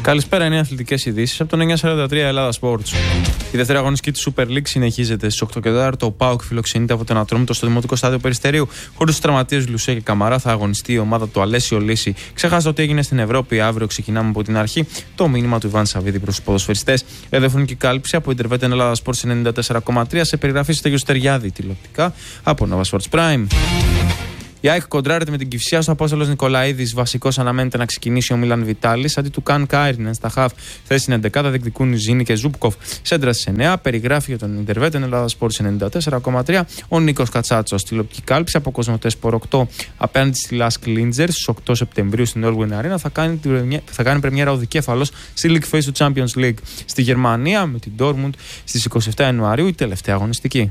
Καλησπέρα, είναι οι αθλητικές ειδήσεις από το 943 Ελλάδα Sports. Η δεύτερη αγωνιστική της Super League συνεχίζεται στις 8 και 4. Ο ΠΑΟΚ φιλοξενείται από τον Ατρόμητο στο Δημοτικό Στάδιο Περιστερίου. Χωρίς τους τραυματίες Λουσέ και Καμαρά θα αγωνιστεί η ομάδα του Αλέσιο Λύση. Ξεχάστε ότι έγινε στην Ευρώπη. Αύριο ξεκινάμε από την αρχή. Το μήνυμα του Ιβάν Σαββίδη προς τους ποδοσφαιριστές. Ραδιοφωνική κάλυψη από Interveten Ελλάδα Sports 94,3 σε περιγραφή Στέγιο Στεριάδη τηλεοπτικά από Nova Sports Prime. Η ΑΕΚ κοντράρεται με την Κυφσιά στο Απόστολος Νικολαίδης. Βασικός αναμένεται να ξεκινήσει ο Μίλαν Βιτάλης. Αντί του Καν Κάιρινεν στα χαφ, θέση είναι 11, διεκδικούν Ζήνη και Ζούπκοφ. Σέντρα στις 9. Περιγράφει για τον Interveten Ελλάδα Sports 94,3 ο Νίκος Κατσάτσος. Τηλεοπτική κάλυψη από Κοσμοτέ Σπορ 8 απέναντι στη Λάσκ Λίντζερ στις 8 Σεπτεμβρίου στην Όλγουιν Arena. Θα κάνει πρεμιέρα ο δικέφαλος στη League Phase του Champions League. Στη Γερμανία με την Dortmund στις 27 Ιανουαρίου η τελευταία αγωνιστική.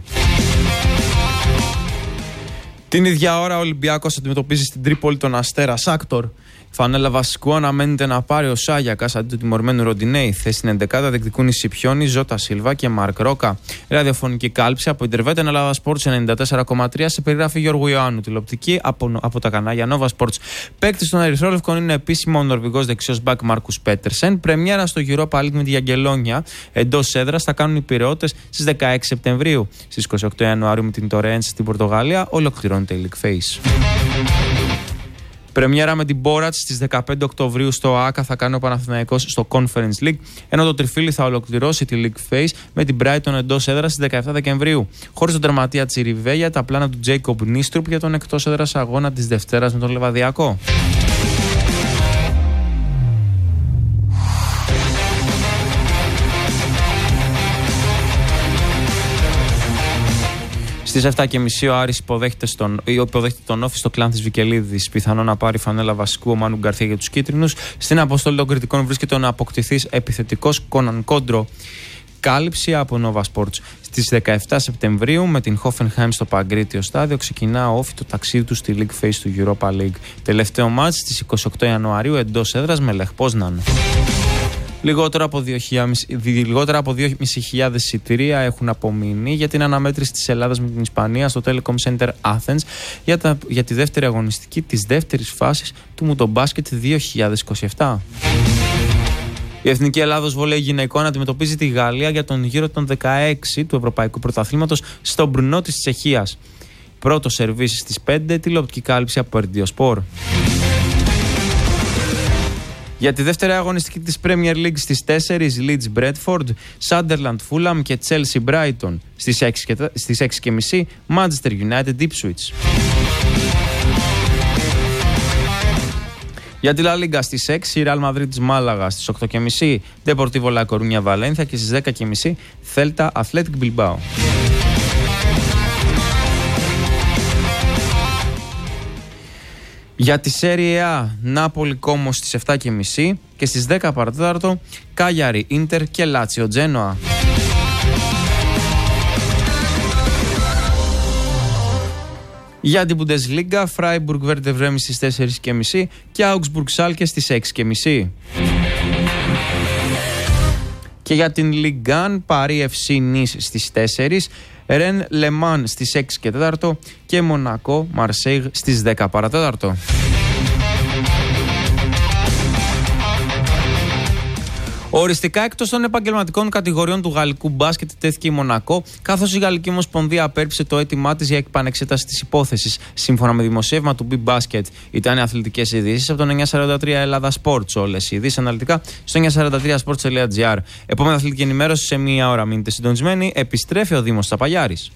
Την ίδια ώρα ο Ολυμπιάκος αντιμετωπίζει στην Τρίπολη τον Αστέρα Σάκτορ. Φανέλα βασικού αναμένεται να πάρει ο Σάγιακας αντί του τιμωρημένου Ροντινέη. Θέση στην 11 διεκδικούν οι Σιπιόνι, Ζώτα Σίλβα και Μαρκ Ρόκα. Ραδιοφωνική κάλυψη από Interveten Ελλάδα Sports 94,3 σε περιγράφη Γιώργου Ιωάννου. Τηλεοπτική από τα κανάλια Nova Sports. Παίκτης των Ερυθρόλευκων είναι επίσημο ο Νορβηγός δεξιός μπακ Μάρκους Πέτερσεν. Πρεμιέρα στο Europa League με τη Γιαγκελόνια. Εντός έδρας θα κάνουν οι Πειραιώτες στις 16 Σεπτεμβρίου. Στις 28 Ιανουαρίου με την Τορένse στην Πορτογαλία ολοκληρώνεται η League Phase. Πρεμιέρα με την Μπόρατς στις 15 Οκτωβρίου στο ΆΚΑ θα κάνει ο Παναθηναϊκός στο Conference League, ενώ το Τριφύλι θα ολοκληρώσει τη League Phase με την Brighton εντός έδρας στις 17 Δεκεμβρίου. Χωρίς τον τερματία Τσιριβέλια, τα πλάνα του Τζέικομπ Νίστρουπ για τον εκτός έδρας αγώνα της Δευτέρας με τον Λεβαδιακό. Στις 7.30 ο Άρης υποδέχεται τον Όφη στο κλάν της Βικελίδης. Πιθανό να πάρει φανέλα βασικού ο Μάνου Γκαρθία για τους κίτρινους. Στην αποστολή των κριτικών βρίσκεται ο αποκτηθής επιθετικός Κόναν Κόντρο. Κάλυψη από Nova Sports. Στις 17 Σεπτεμβρίου με την Hoffenheim στο Παγκρίτιο Στάδιο ξεκινά ο Όφη το ταξίδι του στη League Phase του Europa League. Τελευταίο μάτς στις 28 Ιανουαρίου εντός έδρας με Λεχ Πόσναν. Λιγότερα από 2.500 εισιτήρια έχουν απομείνει για την αναμέτρηση της Ελλάδας με την Ισπανία στο Telecom Center Athens για τη δεύτερη αγωνιστική της δεύτερης φάσης του Μουντομπάσκετ 2027. Η Εθνική Ελλάδος Βολέι Γυναικών αντιμετωπίζει τη Γαλλία για τον γύρο των 16 του Ευρωπαϊκού Πρωταθλήματος στο Μπρουνό της Τσεχίας. Πρώτο σερβίς στις 5, τηλεοπτική κάλυψη από Ερντιοσπορ. Για τη δεύτερη αγωνιστική της Premier League στις 4, Leeds Bradford, Sunderland Fulham και Chelsea Brighton. Στις 6.30 Manchester United Ipswich. Για τη La Liga στις 6, Real Madrid της Μάλαγα. Στις 8.30 Deportivo La Coruña Valencia και στις 10.30 Celta Athletic Bilbao. Για τη Serie A, Νάπολη Κόμο στις 7.30 και στις 10 παρατέταρτο Κάγιαρι, Ίντερ και Λάτσιο Τζένοα. Για την Bundesliga, Freiburg Werder Bremen στις 4.30 και Augsburg Schalke στις 6.30. Και για την Ligue 1, Paris FC Nice στις 4, Ρεν Λεμάν στις 6 και 4 και Μονακό Μαρσέιγ στις 10 παρατέταρτο. Οριστικά εκτός των επαγγελματικών κατηγοριών του γαλλικού μπάσκετ τέθηκε η Μονακό, καθώς η Γαλλική Ομοσπονδία απέρριψε το αίτημά της για επανεξέταση της υπόθεσης. Σύμφωνα με δημοσίευμα του B-Basket, ήταν οι αθλητικές ειδήσεις από το 943 Ελλάδα Sports. Όλες οι ειδήσεις αναλυτικά στο 943sports.gr. Επόμενη αθλητική ενημέρωση σε μία ώρα. Μείνετε συντονισμένοι. Επιστρέφει ο Δήμος Τσαπαγιάρης.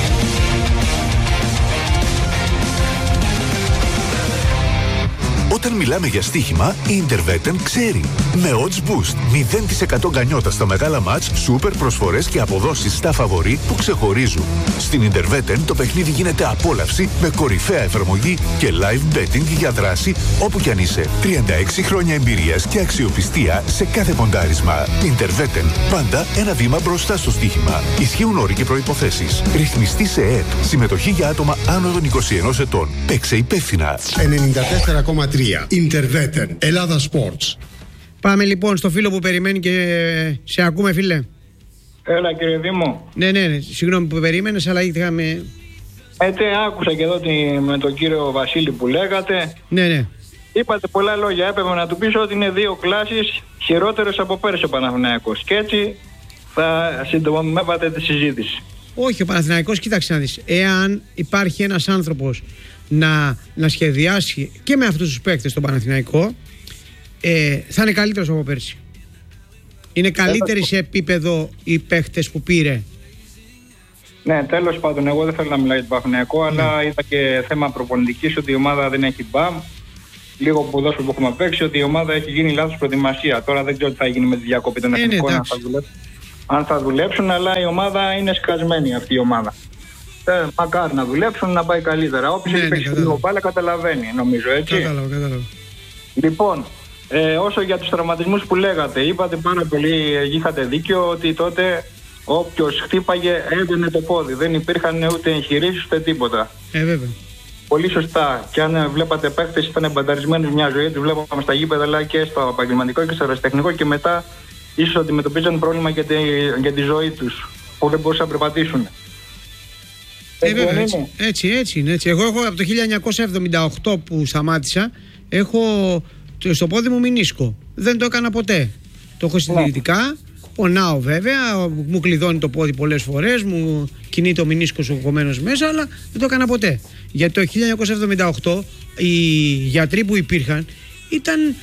Όταν μιλάμε για στοίχημα, η Interveten ξέρει. Με odds boost, 0% γκανιότα στα μεγάλα μάτς, σούπερ προσφορές και αποδόσεις στα φαβορί που ξεχωρίζουν. Στην Interveten το παιχνίδι γίνεται απόλαυση με κορυφαία εφαρμογή και live betting για δράση όπου κι αν είσαι. 36 χρόνια εμπειρίας και αξιοπιστία σε κάθε ποντάρισμα. Interveten, πάντα ένα βήμα μπροστά στο στοίχημα. Ισχύουν όροι και προϋποθέσεις. Ρυθμιστή σε ΕΕΠ. Συμμετοχή για άτομα άνω των 21 ετών. Παίξε υπεύθυνα. 94,3 Interveten, Ελλάδα Sports. Πάμε λοιπόν στο φίλο που περιμένει και σε ακούμε, φίλε. Έλα, κύριε Δήμο. Ναι, συγγνώμη που περίμενες, αλλά είχαμε... Άκουσα και εδώ με τον κύριο Βασίλη που λέγατε. Ναι. Είπατε πολλά λόγια. Έπρεπε να του πεις ότι είναι 2 κλάσεις χειρότερες από πέρσι ο Παναθηναϊκός. Και έτσι θα συντομεύατε τη συζήτηση. Όχι, ο Παναθηναϊκός, κοίταξε να δεις. Εάν υπάρχει ένας άνθρωπος να σχεδιάσει και με αυτούς τους παίκτες τον Παναθηναϊκό, θα είναι καλύτερος από πέρσι. Είναι καλύτεροι σε επίπεδο οι παίκτες που πήρε. Ναι, τέλος πάντων, εγώ δεν θέλω να μιλάω για τον Παναθηναϊκό, αλλά είδα και θέμα προπονητικής ότι η ομάδα δεν έχει μπαμ. Λίγο ποδόσφαιρο που έχουμε παίξει, ότι η ομάδα έχει γίνει λάθος προετοιμασία. Τώρα δεν ξέρω τι θα γίνει με τη διακοπή των εθνικών, αν θα δουλέψουν, αλλά η ομάδα είναι σκασμένη αυτή η ομάδα. Μακάρι να δουλέψουν, να πάει καλύτερα. Όποιος έχει παίξει λίγο μπάλα καταλαβαίνει, νομίζω, έτσι. Κατάλαβα. Λοιπόν, όσο για τους τραυματισμούς που λέγατε, είπατε πάρα πολύ, είχατε δίκιο ότι τότε όποιος χτύπαγε έδαινε το πόδι. Δεν υπήρχαν ούτε εγχειρήσεις ούτε τίποτα. Βέβαια. Πολύ σωστά. Και αν βλέπατε παίκτες ήταν μπανταρισμένοι μια ζωή, τους βλέπαμε στα γήπεδα, αλλά και στο επαγγελματικό και στο αεραστεχνικό, και μετά ίσως αντιμετωπίζαν πρόβλημα για τη ζωή τους, που δεν μπορούσαν να περπατήσουν. Βέβαια, έτσι είναι. Εγώ έχω από το 1978 που σταμάτησα, έχω στο πόδι μου μηνίσκο. Δεν το έκανα ποτέ. Το έχω συντηρητικά. Πονάω βέβαια, μου κλειδώνει το πόδι πολλές φορές, μου κινεί το μηνίσκος ο κομμένος μέσα, αλλά δεν το έκανα ποτέ. Γιατί το 1978 οι γιατροί που υπήρχαν ήταν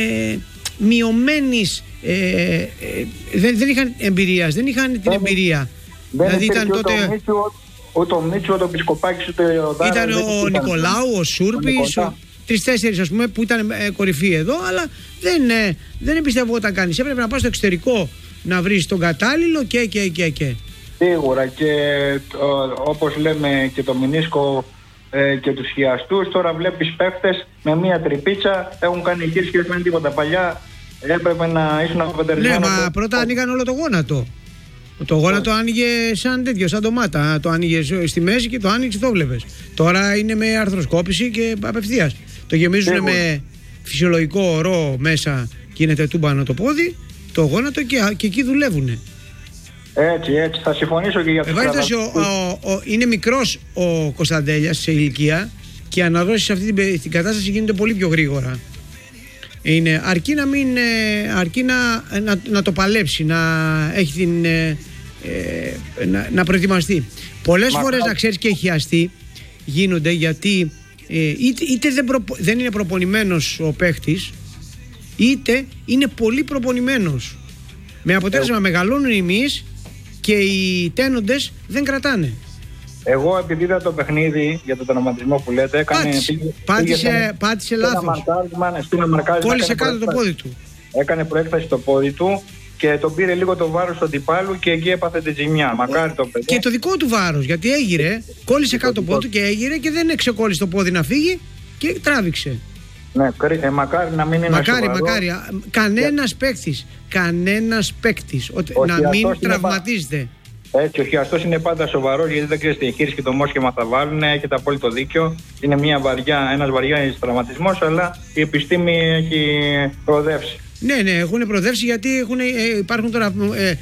μειωμένης, δεν είχαν εμπειρίας, δεν είχαν την εμπειρία. Δηλαδή ήταν τότε... Ούτε ο Μίτσου, ούτε ο Πισκοπάκης, ούτε ο Δάρας. Ήταν ο Νικολάου, ο Σούρπης, 3-4 ας πούμε που ήταν κορυφή εδώ, αλλά δεν εμπιστευόταν κανείς. Έπρεπε να πας στο εξωτερικό να βρεις τον κατάλληλο και. Σίγουρα, και όπως λέμε και το μηνίσκο και τους χιαστούς, τώρα βλέπεις παίχτες με μία τρυπίτσα, έχουν κάνει χείριση και δεν κάνει τίποτα. Παλιά έπρεπε να ήσουν απεντερισμένο. Ναι, μα πρώτα άνοιγαν όλο το γόνατο. Το γόνατο άνοιγε σαν τέτοιο, σαν ντομάτα. Το άνοιγε στη μέση και το άνοιγε, το βλέπεις. Τώρα είναι με αρθροσκόπηση και απευθείας. Το γεμίζουν με φυσιολογικό ορό μέσα, γίνεται τούμπανο το πόδι, το γόνατο και εκεί δουλεύουν. Έτσι, θα συμφωνήσω και για το είναι μικρός ο Κωνσταντέλιας σε ηλικία και οι αναδόσεις σε αυτή την κατάσταση γίνονται πολύ πιο γρήγορα. Αρκεί να το παλέψει, να έχει την, να προετοιμαστεί. Πολλές φορές να ξέρεις και έχει αστεί γίνονται, γιατί είτε δεν είναι προπονημένος ο παίχτης, είτε είναι πολύ προπονημένος, με αποτέλεσμα μεγαλώνουν οι μυς και οι τένοντες δεν κρατάνε. Εγώ επειδή είδα το παιχνίδι για τον τραυματισμό που λέτε, πάτησε λάθος. Κόλλησε κάτω το πόδι του. Έκανε προέκταση στο πόδι του και τον πήρε λίγο το βάρος του αντιπάλου και εκεί έπαθε τη ζημιά. Μακάρι το παιδί. Και το δικό του βάρος, γιατί έγειρε, κόλλησε κάτω το πόδι του και έγειρε και δεν ξεκόλλησε το πόδι να φύγει και τράβηξε. Ναι, μακάρι να μην είναι μακάρι. Κανένας παίκτης να μην τραυματίζεται. Έτσι, ο χιαστός είναι πάντα σοβαρός, γιατί δεν ξέρεις την χείριση και το μόσχημα θα βάλουν. Έχετε απόλυτο δίκιο. Είναι ένας βαριά τραυματισμός, αλλά η επιστήμη έχει προοδεύσει. Ναι, έχουν προοδεύσει, γιατί υπάρχουν τώρα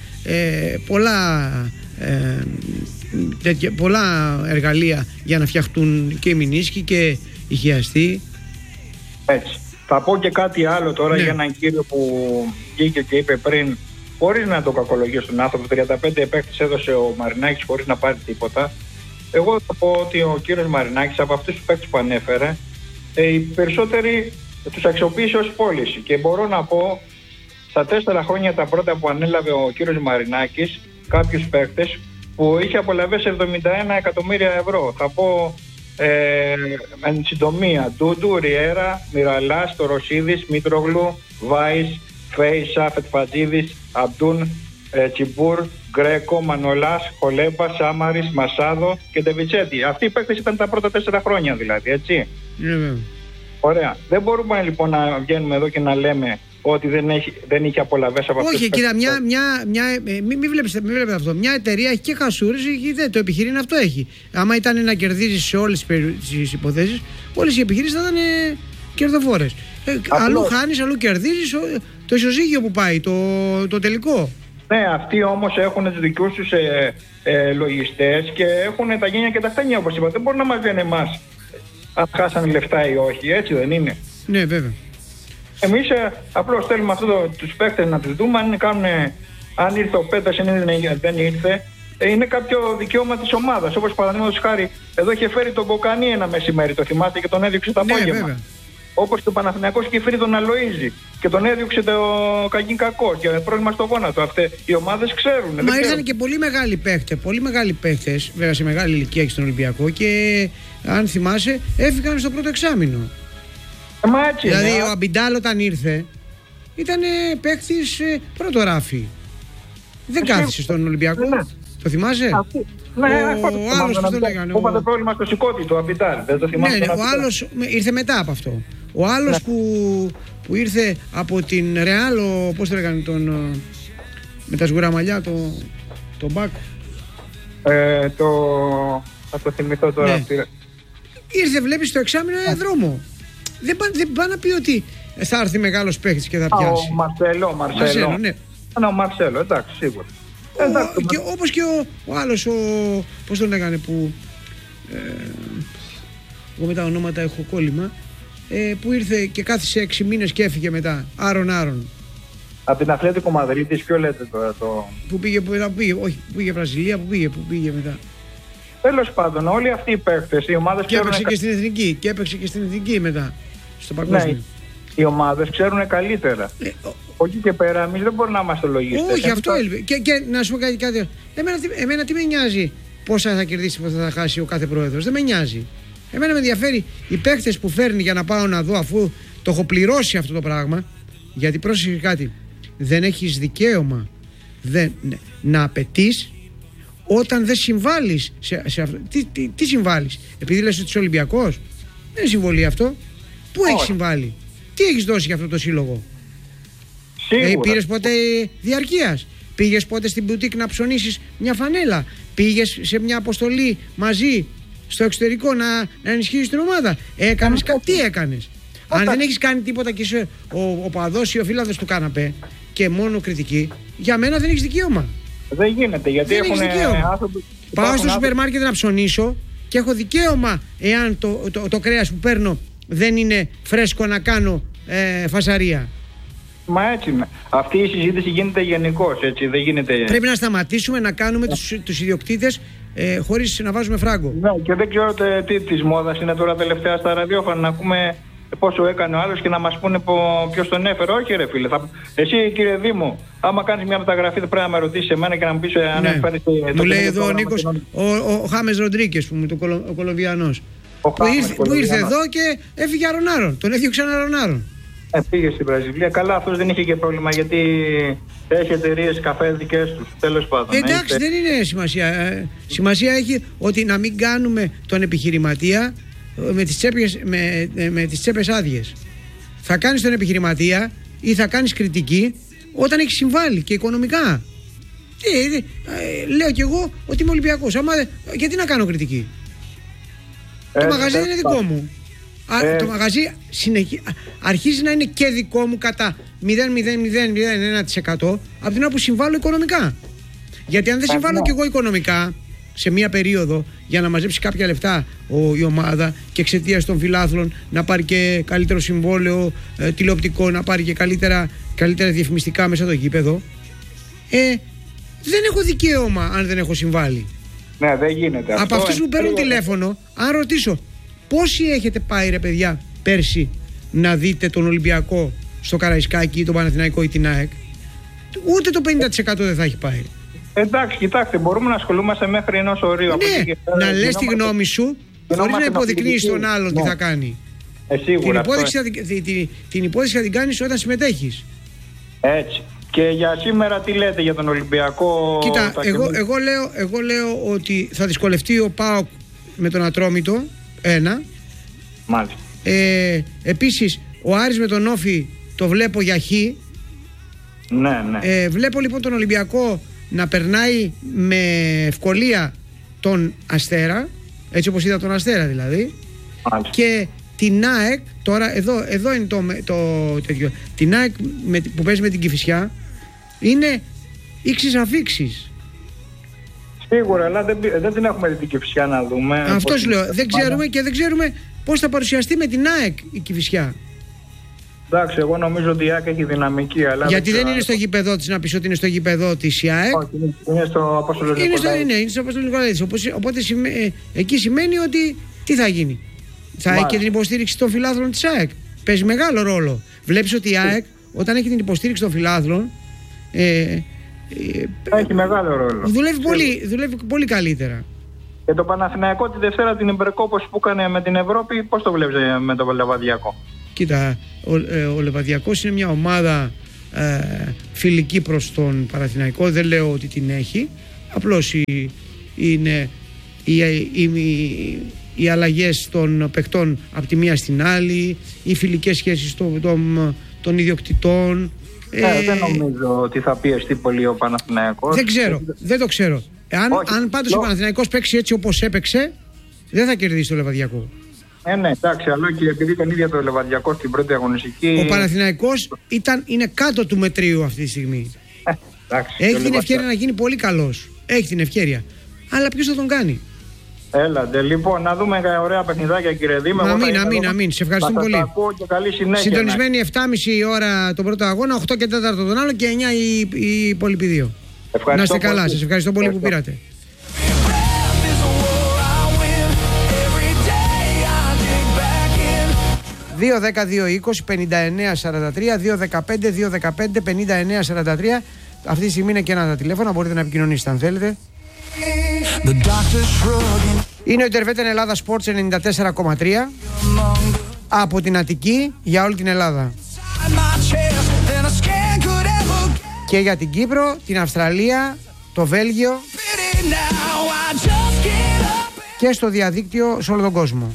πολλά εργαλεία για να φτιαχτούν και οι μηνίσκοι και οι χιαστοί. Έτσι. Θα πω και κάτι άλλο τώρα για έναν κύριο που βγήκε και είπε πριν, χωρίς να το κακολογήσω τον άνθρωπο, 35 παίκτες έδωσε ο Μαρινάκης χωρίς να πάρει τίποτα. Εγώ θα πω ότι ο κύριος Μαρινάκης, από αυτούς τους παίκτες που ανέφερε, οι περισσότεροι τους αξιοποίησε ως πώληση. Και μπορώ να πω, στα 4 χρόνια τα πρώτα που ανέλαβε ο κύριος Μαρινάκης, κάποιους παίκτες που είχε απολαβές 71 εκατομμύρια ευρώ. Θα πω εν συντομία, Ντούντου, Ριέρα, Μιραλάς, Τοροσίδης, Μήτρογλου, Βάης, Φέι, Σάφετ, Φατζίδης, Αμπτούν, Τσιμπούρ, Γκρέκο, Μανολάς, Χολέμπα, Σάμαρης, Μασάδο και Ντεβιτσέτη. Αυτοί οι παίκτες ήταν τα πρώτα 4 χρόνια δηλαδή, έτσι. Ωραία. Δεν μπορούμε λοιπόν να βγαίνουμε εδώ και να λέμε ότι δεν είχε απολαβές από αυτές. Όχι, κοίτα, μην βλέπετε αυτό. Μια εταιρεία έχει και χασούρες, το επιχειρήν αυτό έχει. Άμα ήταν να κερδίζει σε όλες τις υποθέσεις, όλες οι επιχειρήσεις θα ήταν κερδοφόρες. Αλλού χάνεις, αλλού κερδίζεις. Το ισοζύγιο που πάει, το τελικό. Ναι, αυτοί όμως έχουν τους δικούς τους λογιστές και έχουν τα γένια και τα χτένια, όπως είπα. Δεν μπορούν να μας λένε εμάς αν χάσανε λεφτά ή όχι, έτσι δεν είναι. Ναι, βέβαια. Εμείς απλώς θέλουμε τους παίκτες να τους δούμε, αν ήρθε ο Πέτας ή δεν ήρθε. Είναι κάποιο δικαίωμα της ομάδας. Όπως παραδείγματος χάρη, εδώ είχε φέρει τον Μποκανί ένα μεσημέρι, το θυμάστε, και τον έδιωξε το απόγευμα. Ναι, όπως και ο Παναθηναϊκός είχε φέρει τον Αλοΐζη και τον έδιωξε το Καγίν Κακό και πρόβλημα στο γόνατο. Αυτές οι ομάδες ξέρουν. Μα ήρθαν και πολύ μεγάλοι παίχτες, βέβαια σε μεγάλη ηλικία και στον Ολυμπιακό, και αν θυμάσαι, έφυγαν στο πρώτο εξάμηνο. Μα έτσι, δηλαδή ο Αμπιντάλ όταν ήρθε ήταν παίχτης πρώτο ράφι. Δεν κάθισε στον Ολυμπιακό. Ναι. Το θυμάσαι? Ναι, ο άλλος που τον λέγανε. Που είχατε πρόβλημα στο σηκώτη του Αμπιντάλ. Δεν το θυμάσαι? Ναι, ο άλλος ήρθε μετά από αυτό. Ο άλλος που ήρθε από την Ρεάλ, πώς το λέγανε, με τα σγουρά μαλλιά, τον Μπακ. Θα το θυμηθώ τώρα. Ναι. Ήρθε, βλέπεις, στο εξάμηνο δρόμο. Δεν πάει να πει ότι θα έρθει μεγάλος παίκτης και θα πιάσει. Ο Μαρσέλο. Ναι. Ο Μαρσέλο, εντάξει, σίγουρα. Και όπως και ο άλλος, πώς τον λέγανε, που εγώ με τα ονόματα έχω κόλλημα, που ήρθε και κάθισε 6 μήνες και έφυγε μετά. Άρον. Από την Ατλέτικο Μαδρίτης, ποιο λέτε τώρα? Που πήγε, όχι, που πήγε Βραζιλία, που πήγε μετά. Τέλος πάντων, όλοι αυτοί οι παίκτες, οι ομάδες και έπαιξε και στην εθνική. Και έπαιξε και στην εθνική μετά. Στο παγκόσμιο. Ναι, οι ομάδες ξέρουν καλύτερα. Όχι και πέρα, εμείς δεν μπορούμε να είμαστε λογιστές. Όχι, αυτό έλειπε. Και να σου πω κάτι. Εμένα τι με νοιάζει πόσα θα κερδίσει, πόσα θα χάσει ο κάθε πρόεδρος. Δεν με νοιάζει. Εμένα με ενδιαφέρει οι παίκτες που φέρνει για να πάω να δω, αφού το έχω πληρώσει αυτό το πράγμα. Γιατί πρόσεχε κάτι. Δεν έχεις δικαίωμα να απαιτείς όταν δεν συμβάλλεις σε αυτό. Τι συμβάλλεις? Επειδή λες ότι είσαι Ολυμπιακός? Δεν είναι συμβολή αυτό. Πού έχεις συμβάλει? Τι έχεις δώσει για αυτό το σύλλογο? Πήρες ποτέ διαρκείας? Πήγες ποτέ στην μπουτίκ να ψωνίσεις μια φανέλα? Πήγες σε μια αποστολή μαζί στο εξωτερικό να ενισχύσεις την ομάδα? Τι έκανες? Αν δεν έχεις κάνει τίποτα και είσαι ο παδός ή ο φίλαδος του κάναπε και μόνο κριτική, για μένα δεν έχεις δικαίωμα. Δεν γίνεται, γιατί δεν έχεις δικαίωμα. Πάω στο σούπερ μάρκετ να ψωνίσω και έχω δικαίωμα, εάν το κρέας που παίρνω δεν είναι φρέσκο, να κάνω φασαρία. Μα έτσι είναι. Αυτή η συζήτηση γίνεται γενικώς, έτσι, δεν γίνεται. Πρέπει να σταματήσουμε να κάνουμε τους ιδιοκτήτες χωρίς να βάζουμε φράγκο. Ναι, και δεν ξέρω τι της μόδας είναι τώρα τελευταία στα ραδιόφωνα, να ακούμε πόσο έκανε ο άλλος και να μας πούνε ποιος τον έφερε. Όχι ρε φίλε, εσύ κύριε Δήμο, άμα κάνεις μια μεταγραφή πρέπει να με ρωτήσεις εμένα και να μου πεις αν έφερες. Μου λέει εδώ ο Νίκος, ο Χάμες Ροντρίκες, ο Κολομβιανός, που ήρθε εδώ και έφυγε Άρον. Τον έφυγε ξανά Άρον. Πήγε στην Βραζιλία. Καλά, αυτός δεν είχε και πρόβλημα, γιατί έχει εταιρείες καφέ δικές τους. Τέλος πάντων. Εντάξει, δεν είναι σημασία. Σημασία έχει ότι να μην κάνουμε τον επιχειρηματία με τις τσέπες άδειες. Θα κάνεις τον επιχειρηματία ή θα κάνεις κριτική όταν έχεις συμβάλει και οικονομικά. Λέω κι εγώ ότι είμαι Ολυμπιακός. Γιατί να κάνω κριτική? Το μαγαζί δεν είναι δικό μου. Το μαγαζί αρχίζει να είναι και δικό μου κατά 0,0001% από την ώρα που συμβάλλω οικονομικά. Γιατί αν δεν συμβάλλω κι εγώ οικονομικά σε μία περίοδο για να μαζέψει κάποια λεφτά η ομάδα και εξαιτίας των φιλάθλων να πάρει και καλύτερο συμβόλαιο τηλεοπτικό, να πάρει και καλύτερα διαφημιστικά μέσα στο γήπεδο, δεν έχω δικαίωμα αν δεν έχω συμβάλει. Ναι, δεν γίνεται. Από αυτούς που παίρνουν τηλέφωνο, αν ρωτήσω πόσοι έχετε πάει ρε παιδιά πέρσι να δείτε τον Ολυμπιακό στο Καραϊσκάκι ή τον Παναθηναϊκό ή την ΑΕΚ, ούτε το 50% δεν θα έχει πάει. Εντάξει, κοιτάξτε, μπορούμε να ασχολούμαστε μέχρι ενός ορίου. Ναι, να λες τη γνώμη σου χωρίς να υποδεικνύεις τον άλλον τι θα κάνει. Σίγουρα, την υπόθεση θα την κάνεις όταν συμμετέχεις. Έτσι. Και για σήμερα τι λέτε για τον Ολυμπιακό? Κοίτα, εγώ λέω ότι θα δυσκολευτεί ο ΠΑΟΚ με τον Ατρόμητο. Μάλιστα. Επίσης ο Άρης με τον Όφη το βλέπω για χ. Ναι. Βλέπω λοιπόν τον Ολυμπιακό να περνάει με ευκολία τον Αστέρα, έτσι όπως είδα τον Αστέρα δηλαδή. Μάλιστα. Και την ΑΕΚ, τώρα εδώ είναι το τέτοιο, την ΑΕΚ που παίζει με την Κηφισιά είναι ήξεις αφήξεις. Σίγουρα, αλλά δεν την έχουμε την Κηφισιά να δούμε. Αυτός λέω, δεν ξέρουμε και δεν ξέρουμε πώς θα παρουσιαστεί με την ΑΕΚ η Κηφισιά. Εντάξει, εγώ νομίζω ότι η ΑΕΚ έχει δυναμική. Αλλά γιατί δεν είναι στο γήπεδό της, να πεις ότι είναι στο γήπεδό της η ΑΕΚ. Όχι, είναι στο Απόστολος Νικολαίδης. Είναι στο Απόστολος Νικολαίδης. Οπότε εκεί σημαίνει ότι τι θα γίνει. Θα έχει και την υποστήριξη των φιλάθλων της ΑΕΚ. Παίζει μεγάλο ρόλο. Βλέπεις ότι η ΑΕΚ όταν έχει την υποστήριξη των φιλάθλων έχει μεγάλο ρόλο. Δουλεύει πολύ καλύτερα. Και το Παναθηναϊκό τη Δευτέρα την υπερκόπωση που έκανε με την Ευρώπη, πώς το βλέπεις με το Λεβαδιακό? Κοίτα, ο Λεβαδιακός είναι μια ομάδα φιλική προς τον Παναθηναϊκό. Δεν λέω ότι την έχει. Απλώς είναι οι αλλαγές των παικτών από τη μία στην άλλη, οι φιλικές σχέσεις των ιδιοκτητών. Δεν νομίζω ότι θα πιεστεί πολύ ο Παναθηναϊκός. Δεν το ξέρω. Αν πάντως ο Παναθηναϊκός παίξει έτσι όπως έπαιξε, δεν θα κερδίσει το Λεβαδιακό. Ναι, εντάξει, αλλά και επειδή τον ίδιο το Λεβαδιακό στην πρώτη αγωνιστική. Ο Παναθηναϊκός είναι κάτω του μετρίου αυτή τη στιγμή. Έχει την ευκαιρία να γίνει πολύ καλός. Έχει την ευκαιρία. Αλλά ποιος θα τον κάνει? Έλατε, λοιπόν, να δούμε ωραία παιχνιδάκια, κύριε Δήμε. Αμήν. Σε ευχαριστούμε πολύ. Και καλή συνέχεια. Συντονισμένη 7.30 η ώρα τον πρώτο αγώνα, 8 και 4 τον άλλο και 9 η υπόλοιποι δύο. Να είστε καλά, σας ευχαριστώ πολύ που πήρατε. 2-10-2-20-59-43, 2-15-2-15-59-43. Αυτή τη στιγμή είναι και ένα τα τηλέφωνα, μπορείτε να επικοινωνήσετε αν θέλετε. Είναι ο Interveten Ελλάδα Sports 94,3 από την Αττική για όλη την Ελλάδα και για την Κύπρο, την Αυστραλία, το Βέλγιο και στο διαδίκτυο σε όλο τον κόσμο.